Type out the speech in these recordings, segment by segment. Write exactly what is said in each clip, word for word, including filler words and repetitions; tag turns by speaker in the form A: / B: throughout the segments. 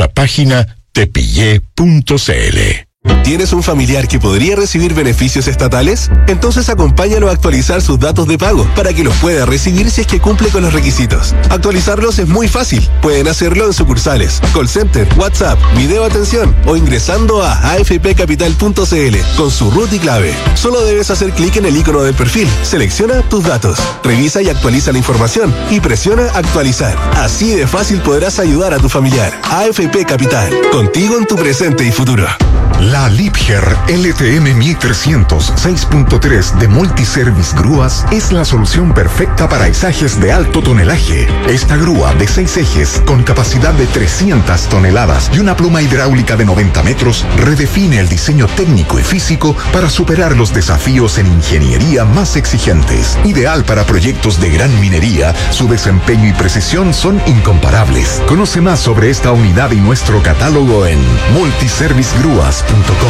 A: la página tepillé punto cl.
B: ¿Tienes un familiar que podría recibir beneficios estatales? Entonces acompáñalo a actualizar sus datos de pago para que los pueda recibir si es que cumple con los requisitos. Actualizarlos es muy fácil. Pueden hacerlo en sucursales, call center, WhatsApp, video atención o ingresando a a f p capital punto c l con su root y clave. Solo debes hacer clic en el icono del perfil, selecciona tus datos, revisa y actualiza la información y presiona actualizar. Así de fácil podrás ayudar a tu familiar. A F P Capital, contigo en tu presente y futuro.
C: La Liebherr L T M mil trescientos seis punto tres de Multiservice Grúas es la solución perfecta para izajes de alto tonelaje. Esta grúa de seis ejes con capacidad de trescientas toneladas y una pluma hidráulica de noventa metros redefine el diseño técnico y físico para superar los desafíos en ingeniería más exigentes. Ideal para proyectos de gran minería, su desempeño y precisión son incomparables. Conoce más sobre esta unidad y nuestro catálogo en multiservice grúas punto com.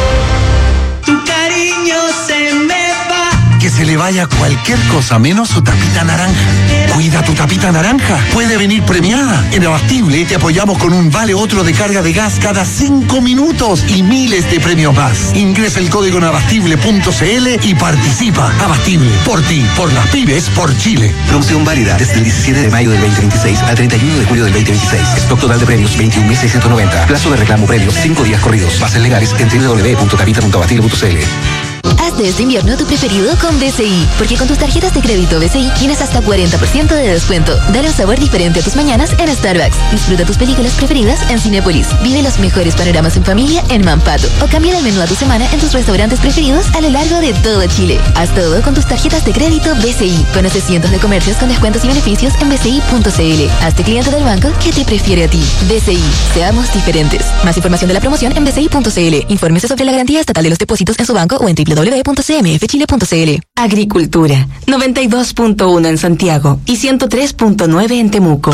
D: Tu cariño se me va. Que se le vaya cualquier cosa menos su tapita naranja. Cuida tu tapita naranja. Puede venir premiada. En Abastible te apoyamos con un vale otro de carga de gas cada cinco minutos y miles de premios más. Ingresa el código en abastible punto c l y participa. Abastible, por ti, por las pymes, por Chile.
E: Promoción válida desde el diecisiete de mayo del veinte veintiséis al treinta y uno de julio del veinte veintiséis. Stock total de premios veintiún mil seiscientos noventa. Plazo de reclamo premios cinco días corridos. Bases legales en doble u doble u doble u punto tapita punto abastible punto c l.
F: Haz de este invierno tu preferido con B C I, porque con tus tarjetas de crédito B C I tienes hasta cuarenta por ciento de descuento. Dale un sabor diferente a tus mañanas en Starbucks. Disfruta tus películas preferidas en Cinépolis. Vive los mejores panoramas en familia en Mampato. O cambia el menú a tu semana en tus restaurantes preferidos a lo largo de todo Chile. Haz todo con tus tarjetas de crédito B C I. Conoce cientos de comercios con descuentos y beneficios en b c i punto c l. Hazte cliente del banco que te prefiere a ti. B C I. Seamos diferentes. Más información de la promoción en b c i punto c l. Infórmese sobre la garantía estatal de los depósitos en su banco o en doble u doble u doble u punto c m f chile punto c l.
G: Agricultura, noventa y dos punto uno en Santiago y ciento tres punto nueve en Temuco.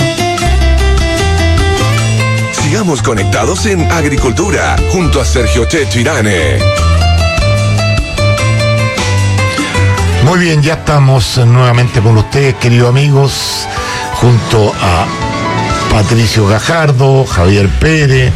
H: Sigamos conectados en Agricultura, junto a Sergio Checho Irane.
I: Muy bien, ya estamos nuevamente con ustedes, queridos amigos, junto a Patricio Gajardo, Javier Pérez,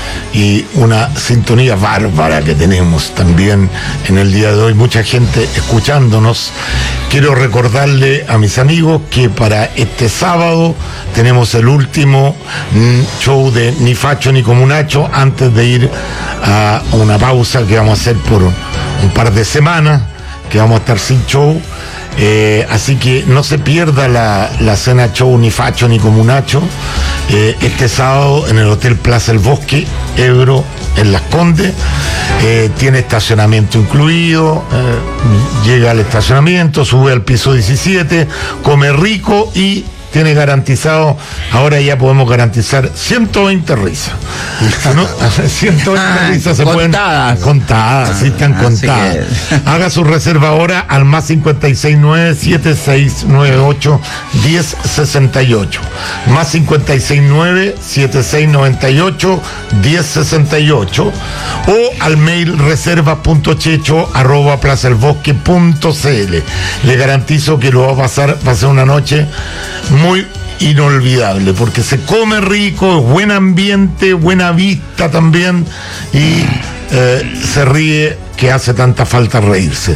I: y una sintonía bárbara que tenemos también en el día de hoy, mucha gente escuchándonos. Quiero recordarle a mis amigos que para este sábado tenemos el último show de Ni Facho ni Comunacho antes de ir a una pausa que vamos a hacer por un par de semanas, que vamos a estar sin show. Eh, así que no se pierda la, la cena show Ni Facho ni Comunacho eh, este sábado en el Hotel Plaza El Bosque, Ebro, en Las Condes. Eh, tiene estacionamiento incluido, eh, llega al estacionamiento, sube al piso diecisiete, come rico y tiene garantizado, ahora ya podemos garantizar ciento veinte risas. ¿No? ciento veinte
J: ah,
I: risas se
J: contadas.
I: pueden contadas, ah, sí están contadas. Que... Haga su reserva ahora al más cincuenta y seis nueve siete seis nueve ocho uno cero seis ocho. Más cincuenta y seis nueve siete seis nueve ocho uno cero seis ocho o al mail reserva punto checho arroba plaza el bosque punto c l. Le garantizo que lo va a pasar, va a ser una noche muy inolvidable, porque se come rico, buen ambiente, buena vista también, y eh, se ríe, que hace tanta falta reírse.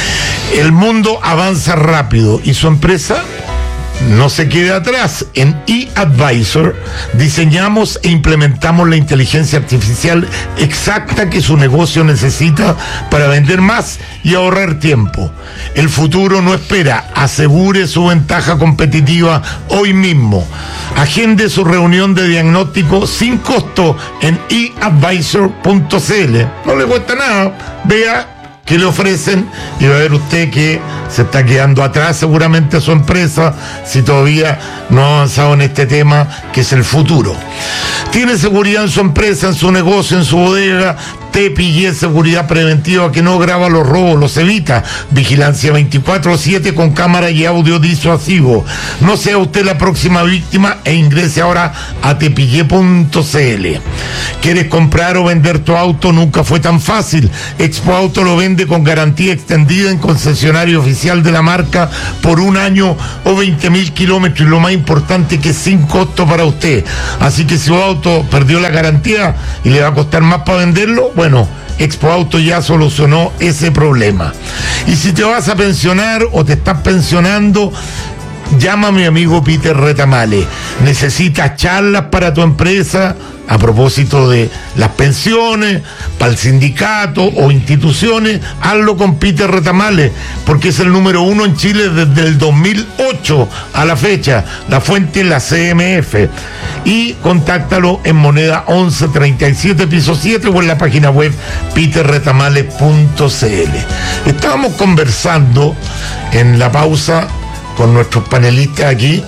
I: El mundo avanza rápido y su empresa no se quede atrás. En eAdvisor diseñamos e implementamos la inteligencia artificial exacta que su negocio necesita para vender más y ahorrar tiempo. El futuro no espera. Asegure su ventaja competitiva hoy mismo. Agende su reunión de diagnóstico sin costo en e advisor punto c l. No le cuesta nada. Vea que le ofrecen y va a ver usted que se está quedando atrás seguramente su empresa si todavía no ha avanzado en este tema que es el futuro. Tiene seguridad en su empresa, en su negocio, en su bodega, Te Pillé, seguridad preventiva que no graba los robos, los evita. Vigilancia veinticuatro siete con cámara y audio disuasivo. No sea usted la próxima víctima e ingrese ahora a tepillé punto cl. ¿Quieres comprar o vender tu auto? Nunca fue tan fácil. Expo Auto lo vende con garantía extendida en concesionario oficial de la marca por un año o veinte mil kilómetros, y lo más importante que es sin costo para usted. Así que si su auto perdió la garantía y le va a costar más para venderlo, bueno, Expo Auto ya solucionó ese problema. Y si te vas a pensionar o te estás pensionando, llama a mi amigo Peter Retamale. ¿Necesitas charlas para tu empresa a propósito de las pensiones, para el sindicato o instituciones? Hazlo con Peter Retamale, porque es el número uno en Chile desde el dos mil ocho a la fecha. La fuente, la C M F. Y contáctalo en Moneda once treinta y siete, piso siete, o en la página web peter retamale punto cl. Estábamos conversando en la pausa con nuestros panelistas aquí,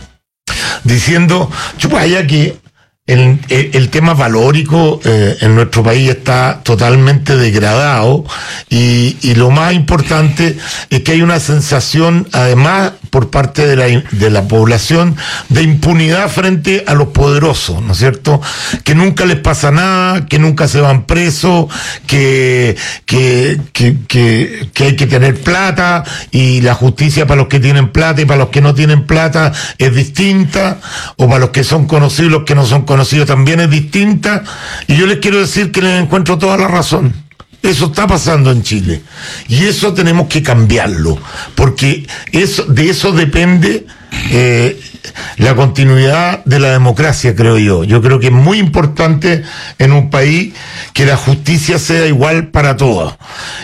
I: diciendo, chupaya, que el, el, el tema valórico eh, en nuestro país está totalmente degradado, y, y lo más importante es que hay una sensación, además, por parte de la, de la población, de impunidad frente a los poderosos, ¿no es cierto? Que nunca les pasa nada, que nunca se van presos, que, que, que, que, que hay que tener plata, y la justicia para los que tienen plata y para los que no tienen plata es distinta, o para los que son conocidos y los que no son conocidos también es distinta. Y yo les quiero decir que les encuentro toda la razón. Eso está pasando en Chile, y eso tenemos que cambiarlo, porque eso, de eso depende eh, la continuidad de la democracia, creo yo. Yo creo que es muy importante en un país que la justicia sea igual para todos.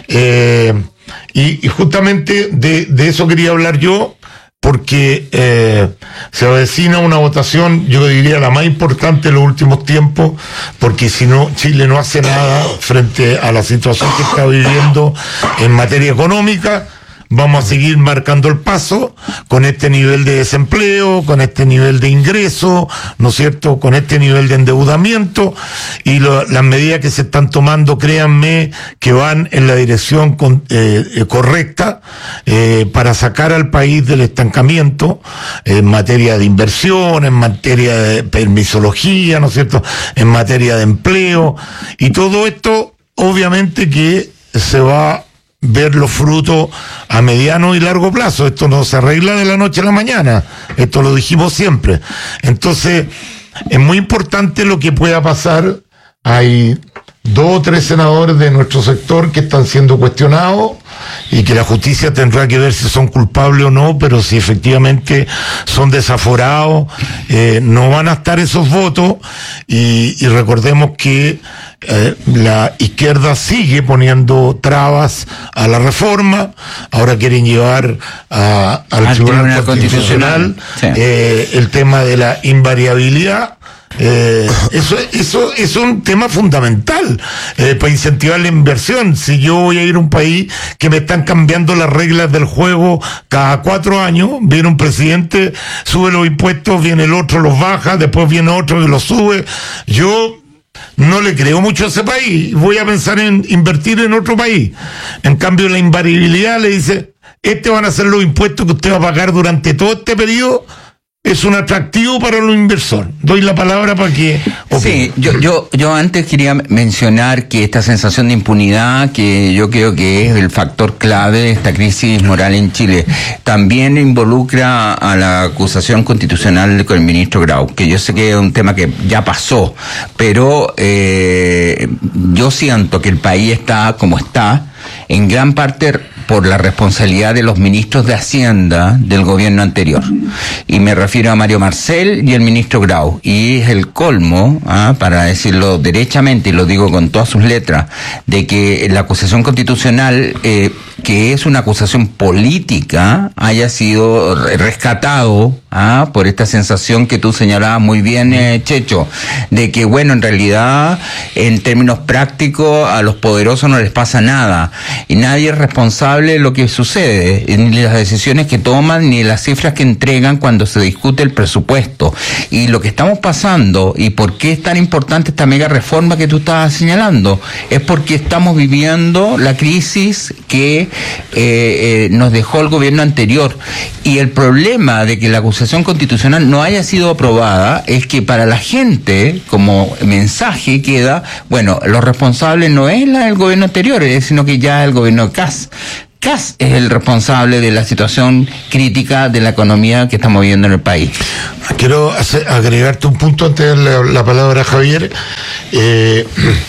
I: Eh, y, y justamente de, de eso quería hablar yo, porque eh, se avecina una votación, yo diría la más importante en los últimos tiempos, porque si no, Chile no hace nada frente a la situación que está viviendo en materia económica. Vamos a seguir marcando el paso con este nivel de desempleo, con este nivel de ingreso, ¿no es cierto?, con este nivel de endeudamiento, y lo, las medidas que se están tomando, créanme, que van en la dirección con, eh, correcta eh, para sacar al país del estancamiento en materia de inversión, en materia de permisología, ¿no es cierto?, en materia de empleo, y todo esto obviamente que se va ver los frutos a mediano y largo plazo. Esto no se arregla de la noche a la mañana, esto lo dijimos siempre. Entonces es muy importante lo que pueda pasar. Hay dos o tres senadores de nuestro sector que están siendo cuestionados, y que la justicia tendrá que ver si son culpables o no, pero si efectivamente son desaforados, eh, no van a estar esos votos, y, y recordemos que eh, la izquierda sigue poniendo trabas a la reforma. Ahora quieren llevar a, al, al Tribunal, Tribunal Constitucional, Constitucional sí. eh, el tema de la invariabilidad. Eh, eso, eso es un tema fundamental eh, para incentivar la inversión. Si yo voy a ir a un país que me están cambiando las reglas del juego cada cuatro años, viene un presidente, sube los impuestos, viene el otro, los baja, después viene otro que los sube, yo no le creo mucho a ese país, voy a pensar en invertir en otro país. En cambio, la invariabilidad le dice, este van a ser los impuestos que usted va a pagar durante todo este periodo. Es un atractivo para los inversores. Doy la palabra para que...
J: Sí, yo, yo, yo antes quería mencionar que esta sensación de impunidad, que yo creo que es el factor clave de esta crisis moral en Chile, también involucra a la acusación constitucional con el ministro Grau, que yo sé que es un tema que ya pasó, pero eh, yo siento que el país está como está, en gran parte por la responsabilidad de los ministros de Hacienda del gobierno anterior. Y me refiero a Mario Marcel y el ministro Grau. Y es el colmo, ¿ah? para decirlo derechamente, y lo digo con todas sus letras, de que la acusación constitucional, eh, que es una acusación política, haya sido rescatado ¿ah? por esta sensación que tú señalabas muy bien, eh, Checho, de que, bueno, en realidad, en términos prácticos, a los poderosos no les pasa nada, y nadie es responsable de lo que sucede, ni de las decisiones que toman, ni de las cifras que entregan cuando se discute el presupuesto. Y lo que estamos pasando, y por qué es tan importante esta mega reforma que tú estabas señalando, es porque estamos viviendo la crisis que eh, eh, nos dejó el gobierno anterior. Y el problema de que la acusación constitucional no haya sido aprobada es que para la gente, como mensaje queda, bueno, los responsables no es la del gobierno anterior, sino que ya es el gobierno de Kast. Kast es el responsable de la situación crítica de la economía que estamos viviendo en el país.
I: Quiero hacer, agregarte un punto antes de la, la palabra a Javier. Eh,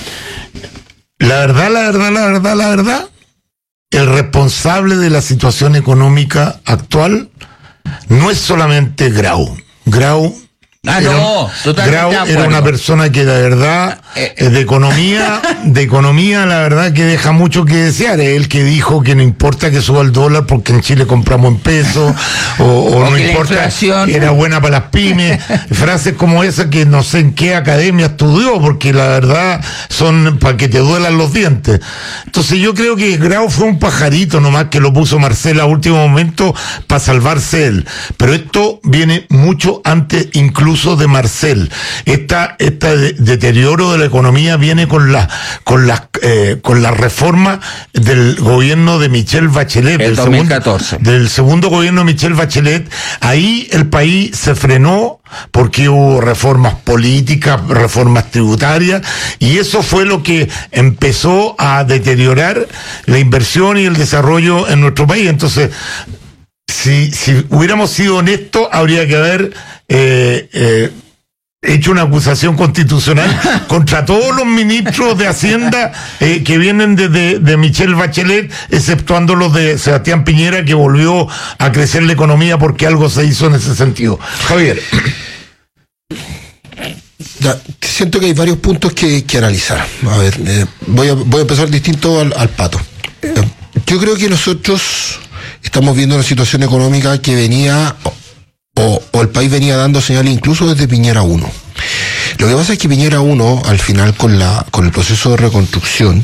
I: la verdad, la verdad, la verdad, la verdad, el responsable de la situación económica actual no es solamente Grau. Grau
J: Ah,
I: era,
J: no, totalmente
I: Grau
J: de acuerdo.
I: era una persona que la verdad,
J: Eh,
I: eh, de economía, de economía, la verdad que deja mucho que desear. Es el que dijo que no importa que suba el dólar porque en Chile compramos en pesos, o, o,
J: O
I: no
J: que la
I: importa,
J: inflación-
I: era buena para las pymes. Frases como esa que no sé en qué academia estudió, porque la verdad son para que te duelan los dientes. Entonces yo creo que Grau fue un pajarito nomás que lo puso Marcela a último momento para salvarse él. Pero esto viene mucho antes incluso de Marcel. Esta, esta de, deterioro de la economía viene con la, con las, eh, con la reforma del gobierno de Michelle Bachelet.
J: El
I: del
J: dos mil catorce.
I: Segundo, del segundo gobierno de Michelle Bachelet. Ahí el país se frenó porque hubo reformas políticas, reformas tributarias, y eso fue lo que empezó a deteriorar la inversión y el desarrollo en nuestro país. Entonces, si, si hubiéramos sido honestos, habría que haber eh, eh, hecho una acusación constitucional contra todos los ministros de Hacienda eh, que vienen de, de, de Michelle Bachelet, exceptuando los de Sebastián Piñera, que volvió a crecer la economía porque algo se hizo en ese sentido. Javier.
K: Ya, siento que hay varios puntos que, que analizar. A ver, eh, voy, a, voy a empezar distinto al, al Pato. Eh, yo creo que nosotros estamos viendo una situación económica que venía, o, o el país venía dando señales incluso desde Piñera uno. Lo que pasa es que Piñera uno, al final, con la con el proceso de reconstrucción,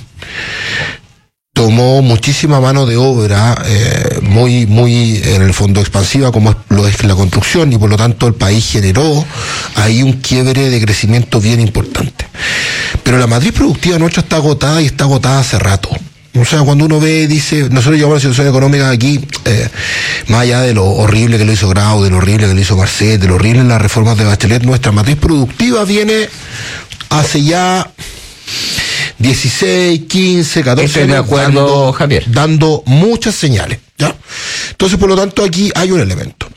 K: tomó muchísima mano de obra eh, muy, muy en el fondo expansiva, como es, lo es la construcción, y por lo tanto el país generó ahí un quiebre de crecimiento bien importante. Pero la matriz productiva nuestra está agotada, y está agotada hace rato. O sea, cuando uno ve, dice, nosotros llevamos la situación económica aquí, eh, más allá de lo horrible que lo hizo Grau, de lo horrible que lo hizo Marcet, de lo horrible en las reformas de Bachelet, nuestra matriz productiva viene hace ya dieciséis, quince, catorce
J: Estoy de
K: años
J: acuerdo,
K: dando,
J: Javier.
K: dando muchas señales, ¿ya? Entonces, por lo tanto, aquí hay un elemento.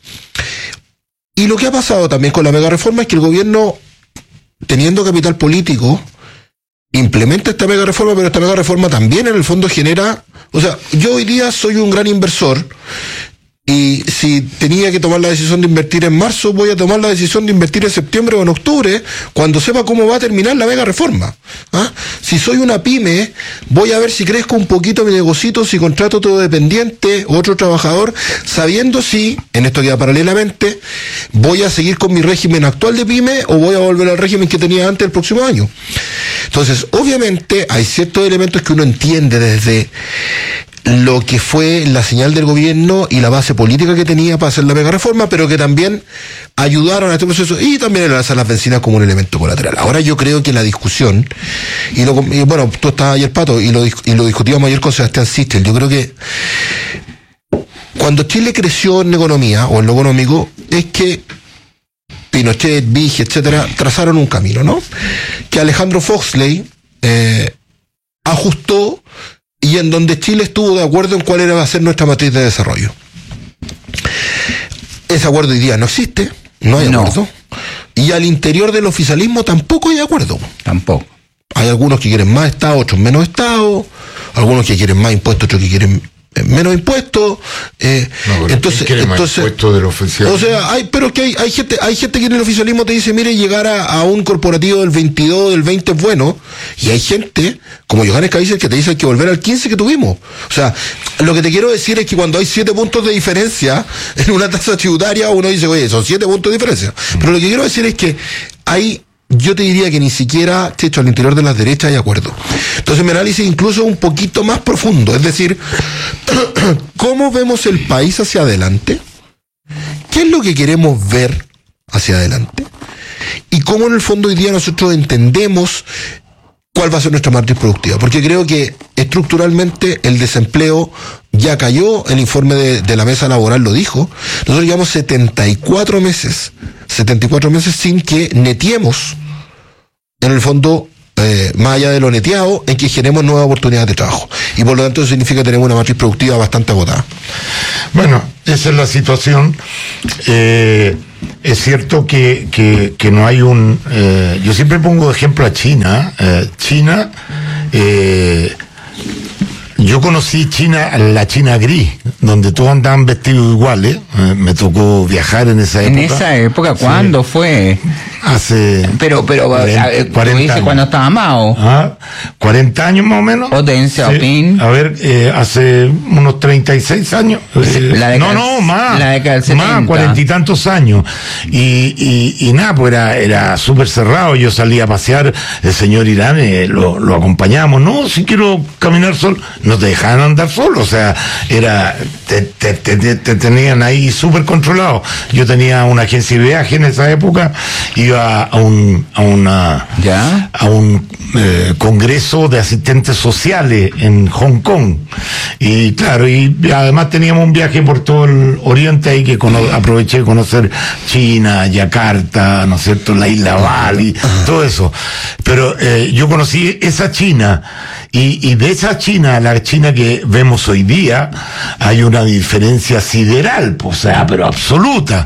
K: Y lo que ha pasado también con la mega reforma es que el gobierno, teniendo capital político, implementa esta mega reforma, pero esta mega reforma también en el fondo genera, o sea, yo hoy día soy un gran inversor, y si tenía que tomar la decisión de invertir en marzo, voy a tomar la decisión de invertir en septiembre o en octubre, cuando sepa cómo va a terminar la mega reforma. ¿Ah? Si soy una pyme, voy a ver si crezco un poquito mi negocito, si contrato otro dependiente, otro trabajador, sabiendo si, en esto queda paralelamente, voy a seguir con mi régimen actual de pyme o voy a volver al régimen que tenía antes el próximo año. Entonces, obviamente, hay ciertos elementos que uno entiende desde lo que fue la señal del gobierno y la base política que tenía para hacer la mega reforma, pero que también ayudaron a este proceso, y también el alzar las bencinas como un elemento colateral. Ahora yo creo que la discusión, y, lo, y bueno, tú estabas ayer, Pato, y lo, y lo discutíamos ayer con Sebastián Sistel, yo creo que cuando Chile creció en economía, o en lo económico, es que Pinochet, Vigi, etcétera, trazaron un camino, ¿no? Que Alejandro Foxley eh, ajustó, y en donde Chile estuvo de acuerdo en cuál era va a ser nuestra matriz de desarrollo. Ese acuerdo hoy día no existe, no hay
J: No.
K: acuerdo. Y al interior del oficialismo tampoco hay acuerdo.
J: Tampoco.
K: Hay algunos que quieren más Estado, otros menos Estado, algunos que quieren más impuestos, otros que quieren menos impuestos. Eh,
I: no,
K: entonces, entonces
I: impuestos del oficialismo?
K: O sea, hay, pero que hay, hay gente, hay gente que en el oficialismo te dice, mire, llegar a, a un corporativo del veintidós, del veinte es bueno, y hay gente, como Johannes Kaiser, que te dice que volver al quince que tuvimos. O sea, lo que te quiero decir es que cuando hay siete puntos de diferencia en una tasa tributaria, uno dice, oye, son siete puntos de diferencia. Mm. Pero lo que quiero decir es que hay, yo te diría que ni siquiera, de hecho, al interior de las derechas hay acuerdo. Entonces mi análisis incluso un poquito más profundo, es decir, ¿cómo vemos el país hacia adelante? ¿Qué es lo que queremos ver hacia adelante? Y cómo en el fondo hoy día nosotros entendemos cuál va a ser nuestra matriz productiva. Porque creo que estructuralmente el desempleo ya cayó, el informe de, de la mesa laboral lo dijo. Nosotros llevamos setenta y cuatro meses, setenta y cuatro meses sin que netiemos, en el fondo, eh, más allá de lo neteado, en que generemos nuevas oportunidades de trabajo. Y por lo tanto eso significa que tenemos una matriz productiva bastante agotada.
I: Bueno, esa es la situación. Eh, es cierto que, que, que no hay un... Eh, yo siempre pongo de ejemplo a China. Eh, China... Eh, Yo conocí China, la China gris, donde todos andaban vestidos iguales. Eh, me tocó viajar en esa época.
J: ¿En esa época? ¿Cuándo sí. fue?
I: Hace...
J: Pero, pero, cuarenta, cuarenta tú dices cuando estaba Mao.
I: Ah, cuarenta años más o menos.
J: O Deng Xiaoping.
I: Sí. A ver, eh, hace unos treinta y seis años. Eh, la no, no, más.
J: La década del setenta.
I: Más, cuarenta y tantos años. Y, y, y nada, pues era, era súper cerrado. Yo salía a pasear, el señor Irán, eh, lo, lo acompañamos. No, si quiero caminar solo. No te dejaban andar solo, o sea, era te, te, te, te tenían ahí súper controlado. Yo tenía una agencia de viaje en esa época, iba a un a una
J: ¿Ya?
I: a un eh, congreso de asistentes sociales en Hong Kong, y claro, y además teníamos un viaje por todo el Oriente ahí que cono- aproveché de conocer China, Yakarta, ¿no es cierto?, la isla Bali, todo eso. Pero eh, yo conocí esa China, y, y de esa China, la China que vemos hoy día, hay una diferencia sideral, o sea, pero absoluta.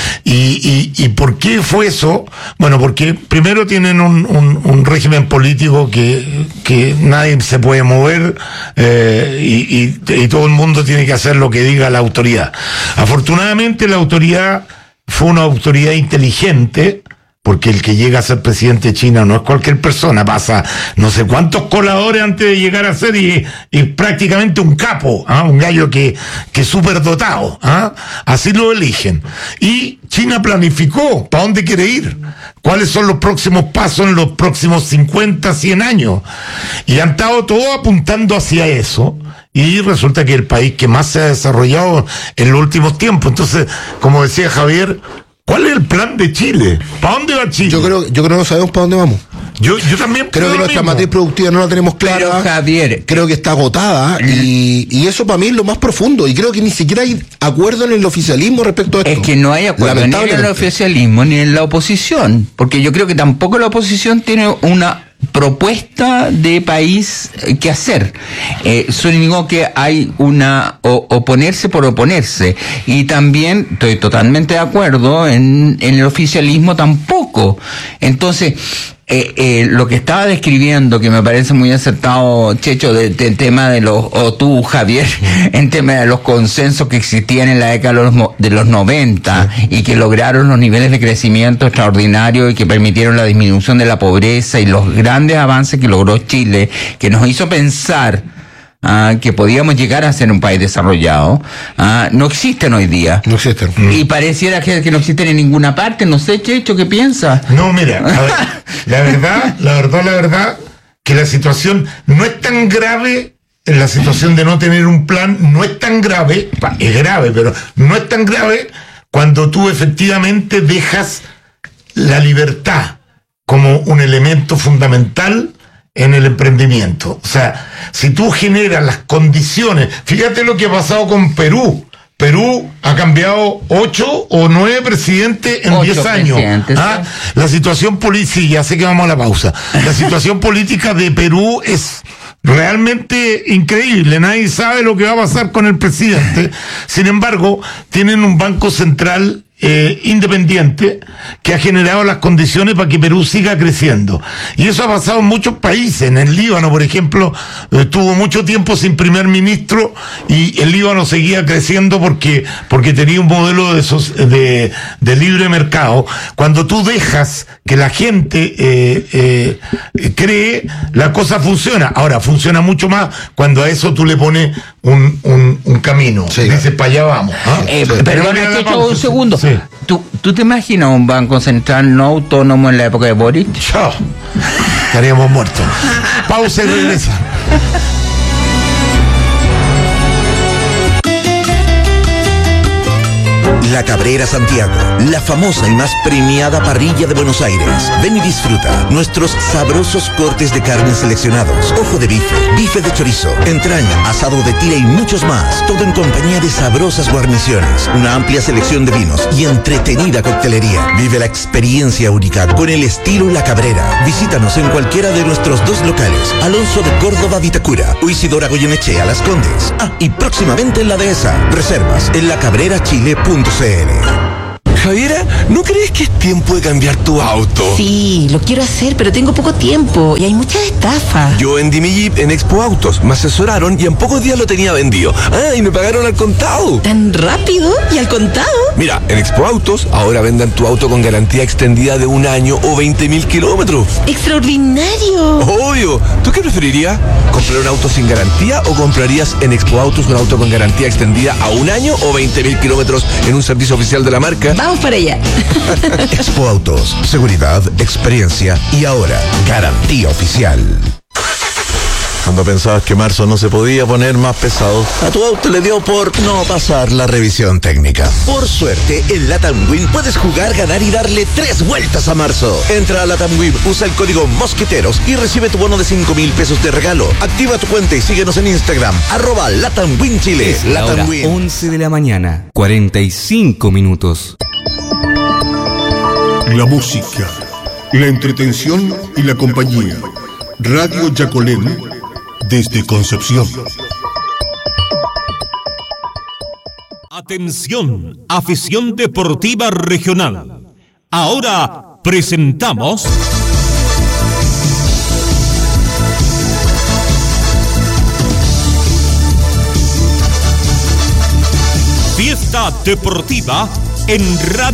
I: ¿Y, y, y por qué fue eso? Bueno, porque primero tienen un, un, un régimen político que, que nadie se puede mover, eh, y, y, y todo el mundo tiene que hacer lo que diga la autoridad. Afortunadamente la autoridad fue una autoridad inteligente, porque el que llega a ser presidente de China no es cualquier persona, pasa no sé cuántos coladores antes de llegar a ser y, y prácticamente un capo, ¿ah? Un gallo que, que es súper dotado, ¿ah? Así lo eligen. Y China planificó para dónde quiere ir, cuáles son los próximos pasos en los próximos cincuenta, cien años. Y han estado todos apuntando hacia eso. Y resulta que el país que más se ha desarrollado en los últimos tiempos. Entonces, como decía Javier, ¿cuál es el plan de Chile? ¿Para dónde va Chile?
K: Yo creo, yo creo que no sabemos para dónde vamos.
I: Yo, yo también
K: creo que nuestra matriz productiva no la tenemos clara.
J: Pero, Javier,
K: creo que está agotada, y, y eso para mí es lo más profundo. Y creo que ni siquiera hay acuerdo en el oficialismo respecto a esto.
J: Es que no hay acuerdo ni en el oficialismo ni en la oposición, porque yo creo que tampoco la oposición tiene una propuesta de país que hacer. Eh, solo que hay una o, oponerse por oponerse, y también estoy totalmente de acuerdo en, en el oficialismo tampoco. Entonces Eh, eh, lo que estaba describiendo, que me parece muy acertado, Checho, del de, de tema de los, o tú, Javier, en tema de los consensos que existían en la década de los, de los noventa, sí, y que lograron los niveles de crecimiento extraordinarios y que permitieron la disminución de la pobreza y los grandes avances que logró Chile, que nos hizo pensar Ah, que podíamos llegar a ser un país desarrollado, ah, no existen hoy día.
K: No existen.
J: Y pareciera que, que no existen en ninguna parte. No sé, Checho, ¿qué piensas?
I: No, mira, a ver, la verdad, la verdad, la verdad, que la situación no es tan grave, la situación de no tener un plan no es tan grave, es grave, pero no es tan grave cuando tú efectivamente dejas la libertad como un elemento fundamental en el emprendimiento. O sea, si tú generas las condiciones, fíjate lo que ha pasado con Perú. Perú ha cambiado ocho o nueve presidentes en diez años. ¿Ah? Sí. La situación política, ya sé que vamos a la pausa. La situación política de Perú es realmente increíble. Nadie sabe lo que va a pasar con el presidente. Sin embargo, tienen un banco central eh, independiente que ha generado las condiciones para que Perú siga creciendo. Y eso ha pasado en muchos países. En el Líbano, por ejemplo, eh, tuvo mucho tiempo sin primer ministro y el Líbano seguía creciendo porque, porque tenía un modelo de, so- de, de libre mercado. Cuando tú dejas que la gente eh, eh, cree, la cosa funciona. Ahora, funciona mucho más cuando a eso tú le pones un, un, un camino.
K: Sí,
I: dices,
K: claro.
I: para allá vamos. ¿Ah?
J: Eh,
I: Sí.
J: perdona,
I: Pero-
J: Checho, un segundo.
I: Sí.
J: ¿Tú, ¿Tú te imaginas un banco central no autónomo en la época de Boric?
I: Chao. Estaríamos muertos. Pausa y regresa.
L: La Cabrera Santiago, la famosa y más premiada parrilla de Buenos Aires. Ven y disfruta nuestros sabrosos cortes de carne seleccionados, ojo de bife, bife de chorizo, entraña, asado de tira y muchos más. Todo en compañía de sabrosas guarniciones, una amplia selección de vinos y entretenida coctelería. Vive la experiencia única con el estilo La Cabrera. Visítanos en cualquiera de nuestros dos locales, Alonso de Córdoba, Vitacura, o Isidora Goyenechea, Las Condes. Ah, y próximamente en la Dehesa. Reservas en la cabrera chile punto c l.
H: Javiera, ¿no crees que es tiempo de cambiar tu auto?
G: Sí, lo quiero hacer, pero tengo poco tiempo y hay muchas estafas.
H: Yo vendí mi Jeep en Expo Autos, me asesoraron y en pocos días lo tenía vendido. Ah, y me pagaron al contado.
G: ¿Tan rápido y al contado?
H: Mira, en Expo Autos ahora vendan tu auto con garantía extendida de un año o veinte mil kilómetros.
G: ¡Extraordinario!
H: Obvio. ¿Tú qué preferirías? ¿Comprar un auto sin garantía o comprarías en Expo Autos un auto con garantía extendida a un año o veinte mil kilómetros en un servicio oficial de la marca?
G: Vamos para allá.
L: Expo Autos, seguridad, experiencia y ahora garantía oficial. Cuando pensabas que marzo no se podía poner más pesado, a tu auto le dio por no pasar la revisión técnica. Por suerte, en Latam Win puedes jugar, ganar y darle tres vueltas a marzo. Entra a Latam Win, usa el código Mosqueteros y recibe tu bono de cinco mil pesos de regalo. Activa tu cuenta y síguenos en Instagram, arroba Latam Win Chile.
M: Es la hora
L: Latam Win.
M: once de la mañana, cuarenta y cinco minutos.
N: La música, la entretención y la compañía. Radio Yacolén, desde Concepción.
O: Atención, afición deportiva regional. Ahora presentamos Fiesta Deportiva en Radio